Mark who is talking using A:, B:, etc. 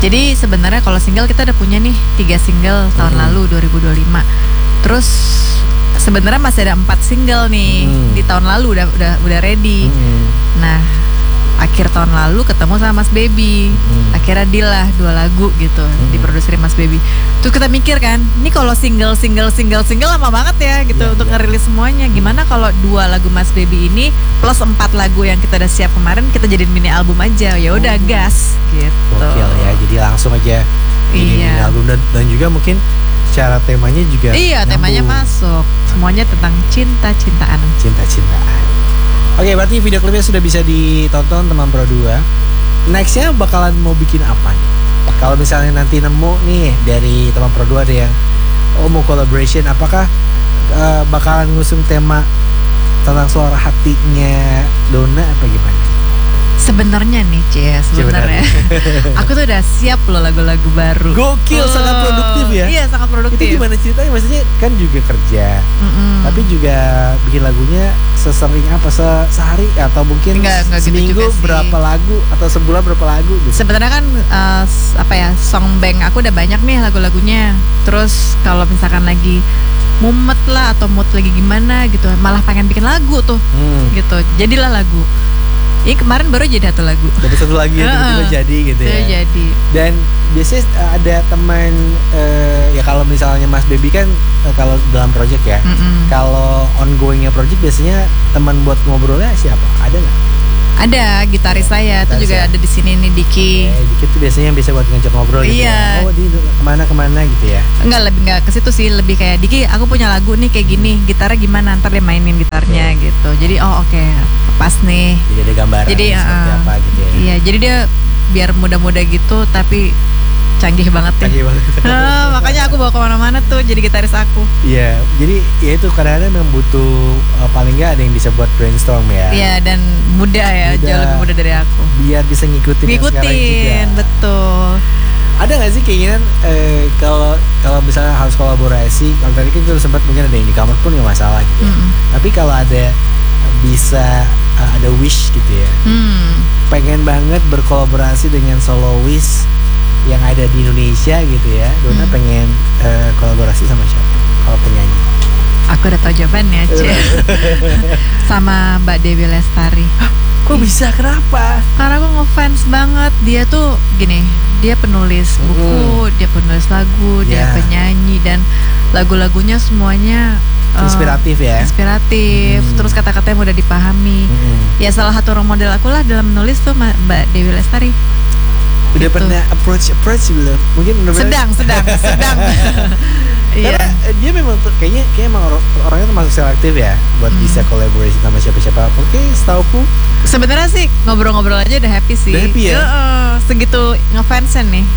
A: Jadi sebenarnya kalau single kita udah punya nih 3 single tahun lalu 2025. Terus sebenarnya masih ada 4 single nih di tahun lalu udah ready. Nah, akhir tahun lalu ketemu sama Mas Baby. Akhirnya deal lah 2 lagu gitu diproduksi Mas Baby. Terus kita mikir kan, ini kalau single lama banget ya gitu untuk ngerilis semuanya. Gimana kalau 2 lagu Mas Baby ini plus 4 lagu yang kita udah siap kemarin kita jadiin mini album aja. Ya udah gas gitu.
B: Gokil ya. Jadi langsung aja ini mini album dan juga mungkin secara temanya juga
A: temanya masuk. Semuanya tentang cinta-cintaan.
B: Oke, berarti video klipnya sudah bisa ditonton teman Pro 2. Nextnya bakalan mau bikin apa nih? Kalau misalnya nanti nemu nih dari teman Pro 2 ada yang mau collaboration, apakah bakalan ngusung tema tentang suara hatinya Donna apa gimana?
A: Sebenarnya nih sebenarnya aku tuh udah siap loh lagu-lagu baru.
B: Gokil, sangat produktif ya.
A: Iya, sangat produktif.
B: Itu gimana ceritanya? Maksudnya kan juga kerja, tapi juga bikin lagunya sesering apa, sehari atau mungkin
A: enggak
B: seminggu
A: gitu
B: berapa lagu atau sebulan berapa lagu gitu.
A: Sebenarnya kan song bank aku udah banyak nih lagu-lagunya. Terus kalau misalkan lagi mumet lah atau mood lagi gimana gitu, malah pengen bikin lagu tuh gitu. Jadilah lagu. Ini kemarin baru jadi 1 lagu.
B: Dapat 1 lagi ya, tiba-tiba jadi gitu ya.
A: Jadi.
B: Dan biasanya ada teman ya kalau misalnya Mas Baby kan kalau dalam project ya. Kalau ongoingnya project biasanya teman buat ngobrolnya siapa? Ada nggak?
A: Ada gitaris saya tuh juga ada di sini nih, Diki.
B: Diki tuh biasanya yang bisa buat ngajak ngobrol gitu.
A: Iya.
B: Oh, di kemana gitu ya?
A: Enggak ke situ sih, lebih kayak Diki, aku punya lagu nih kayak gini, gitarnya gimana, ntar dia mainin gitarnya gitu. Jadi oke, pas nih.
B: Jadi ada gambaran seperti apa gitu ya.
A: Iya, jadi dia biar muda-muda gitu tapi canggih banget ya. Makanya aku bawa kemana-mana tuh jadi gitaris aku.
B: Iya, jadi ya itu kadang-kadang memang butuh paling nggak ada yang bisa buat brainstorm ya.
A: Iya, dan muda ya, jauh lebih muda dari aku.
B: Biar bisa ngikutin sekarang juga.
A: Betul.
B: Ada nggak sih keinginan kalau misalnya harus kolaborasi? Kalau tadi kan kita sempat mungkin ada yang di kamar pun nggak masalah gitu. Tapi kalau ada bisa ada wish gitu ya. Pengen banget berkolaborasi dengan soloist yang ada di Indonesia gitu ya. Donna pengen kolaborasi sama siapa kalau penyanyi?
A: Aku udah tahu jawabannya, sama Mbak Dewi Lestari.
B: Kok bisa? Kenapa?
A: Karena aku ngefans banget. Dia tuh gini, dia penulis buku, dia penulis lagu, dia penyanyi, dan lagu-lagunya semuanya
B: inspiratif ya.
A: Terus kata-katanya mudah dipahami. Ya salah satu role model aku lah dalam menulis tuh Mbak Dewi Lestari.
B: Udah gitu. Pernah approach belum? Mungkin
A: sedang.
B: Karena dia memang kayaknya emang orangnya termasuk selektif ya buat bisa kolaborasi sama siapa-siapa. Oke, setauku
A: sebenarnya sih ngobrol-ngobrol aja udah happy sih.
B: Udah happy ya?
A: Segitu ngefansen nih.